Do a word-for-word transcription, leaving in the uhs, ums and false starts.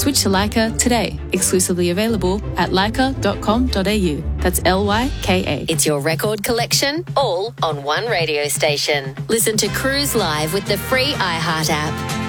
Switch to Leica today. Exclusively available at leica dot com dot a u. That's L Y K A. It's your record collection, all on one radio station. Listen to Cruise Live with the free iHeart app.